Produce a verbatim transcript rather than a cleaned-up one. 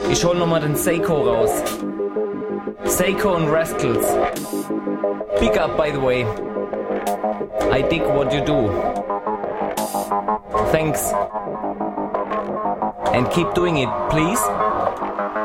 Ich hol nochmal den Seiko raus. Seiko und Rascals. Big up, by the way. I dig what you do. Thanks. And keep doing it, please.